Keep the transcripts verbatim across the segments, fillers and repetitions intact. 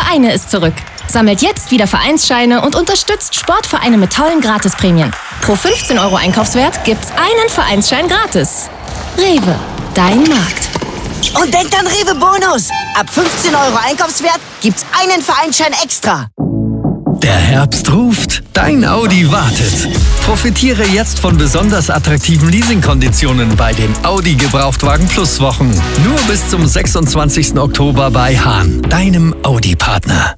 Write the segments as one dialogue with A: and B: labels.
A: eine ist zurück. Sammelt jetzt wieder Vereinsscheine und unterstützt Sportvereine mit tollen Gratisprämien. Pro fünfzehn Euro Einkaufswert gibt's einen Vereinsschein gratis. Rewe, dein Markt.
B: Und denkt an Rewe Bonus. Ab fünfzehn Euro Einkaufswert gibt's einen Vereinsschein extra.
C: Der Herbst ruft, dein Audi wartet. Profitiere jetzt von besonders attraktiven Leasingkonditionen bei den Audi Gebrauchtwagen Plus Wochen. Nur bis zum sechsundzwanzigsten Oktober bei Hahn, deinem Audi-Partner.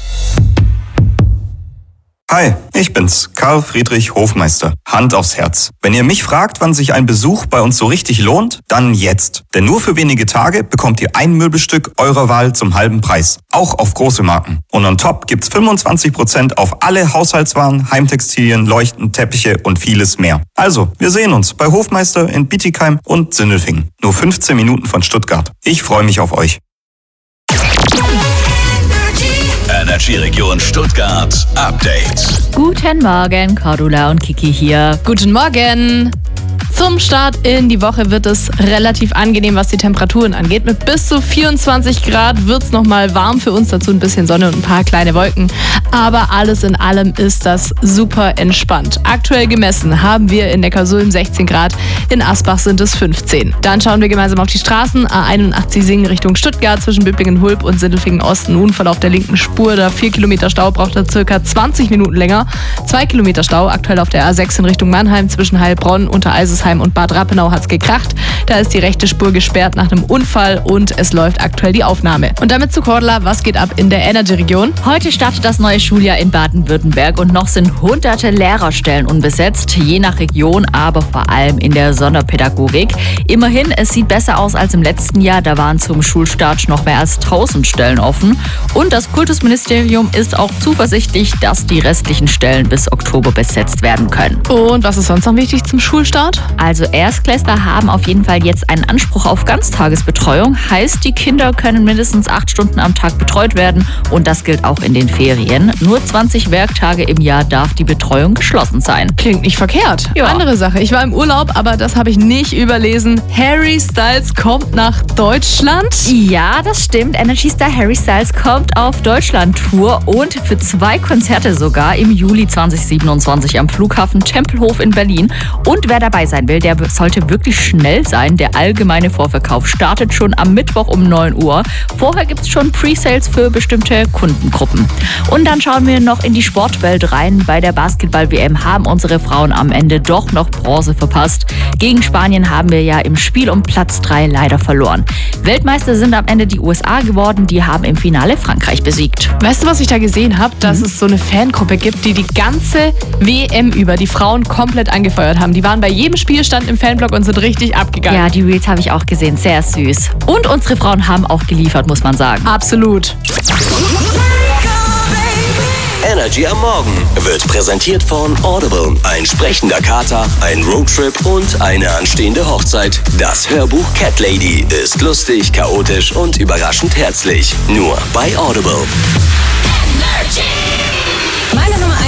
D: Hi, ich bin's, Karl Friedrich Hofmeister. Hand aufs Herz. Wenn ihr mich fragt, wann sich ein Besuch bei uns so richtig lohnt, dann jetzt. Denn nur für wenige Tage bekommt ihr ein Möbelstück eurer Wahl zum halben Preis. Auch auf große Marken. Und on top gibt's fünfundzwanzig Prozent auf alle Haushaltswaren, Heimtextilien, Leuchten, Teppiche und vieles mehr. Also, wir sehen uns bei Hofmeister in Bietigheim und Sindelfingen. Nur fünfzehn Minuten von Stuttgart. Ich freue mich auf euch.
E: Energy-Region Stuttgart Update.
F: Guten Morgen, Cordula und Kiki hier.
G: Guten Morgen. Zum Start in die Woche wird es relativ angenehm, was die Temperaturen angeht. Mit bis zu vierundzwanzig Grad wird es nochmal warm für uns, dazu ein bisschen Sonne und ein paar kleine Wolken. Aber alles in allem ist das super entspannt. Aktuell gemessen haben wir in Neckarsulm sechzehn Grad, in Asbach sind es fünfzehn. Dann schauen wir gemeinsam auf die Straßen. A einundachtzig Singen Richtung Stuttgart zwischen Böblingen-Hulb und Sindelfingen Osten. Unfall auf der linken Spur, da vier Kilometer Stau, braucht er circa zwanzig Minuten länger. zwei Kilometer Stau, aktuell auf der A sechs in Richtung Mannheim zwischen Heilbronn, Untereisesheim und Bad Rappenau hat's gekracht. Da ist die rechte Spur gesperrt nach einem Unfall und es läuft aktuell die Aufnahme. Und damit zu Cordula, was geht ab in der Energy-Region?
F: Heute startet das neue Schuljahr in Baden-Württemberg und noch sind hunderte Lehrerstellen unbesetzt, je nach Region, aber vor allem in der Sonderpädagogik. Immerhin, es sieht besser aus als im letzten Jahr, da waren zum Schulstart noch mehr als tausend Stellen offen. Und das Kultusministerium ist auch zuversichtlich, dass die restlichen Stellen bis Oktober besetzt werden können.
G: Und was ist sonst noch wichtig zum Schulstart?
F: Also Erstklässler haben auf jeden Fall jetzt einen Anspruch auf Ganztagesbetreuung. Heißt, die Kinder können mindestens acht Stunden am Tag betreut werden und das gilt auch in den Ferien. Nur zwanzig Werktage im Jahr darf die Betreuung geschlossen sein.
G: Klingt nicht verkehrt.
F: Ja.
G: Andere Sache, ich war im Urlaub, aber das habe ich nicht überlesen. Harry Styles kommt nach Deutschland?
F: Ja, das stimmt. Energy Star Harry Styles kommt auf Deutschland-Tour und für zwei Konzerte sogar im Juli zweitausendsiebenundzwanzig am Flughafen Tempelhof in Berlin. Und wer dabei sein will, der sollte wirklich schnell sein. Der allgemeine Vorverkauf startet schon am Mittwoch um neun Uhr. Vorher gibt es schon Pre-Sales für bestimmte Kundengruppen. Und dann schauen wir noch in die Sportwelt rein. Bei der Basketball-W M haben unsere Frauen am Ende doch noch Bronze verpasst. Gegen Spanien haben wir ja im Spiel um Platz drei leider verloren. Weltmeister sind am Ende die U S A geworden. Die haben im Finale Frankreich besiegt.
G: Weißt du, was ich da gesehen habe? Dass mhm. es so eine Fangruppe gibt, die die ganze W M über die Frauen komplett angefeuert haben. Die waren bei jedem Spielstand im Fanblock und sind richtig abgegangen.
F: Ja, die Reels habe ich auch gesehen. Sehr süß. Und unsere Frauen haben auch geliefert, muss man sagen.
G: Absolut.
E: Energy am Morgen wird präsentiert von Audible. Ein sprechender Kater, ein Roadtrip und eine anstehende Hochzeit. Das Hörbuch Cat Lady ist lustig, chaotisch und überraschend herzlich. Nur bei Audible.
A: Meine Nummer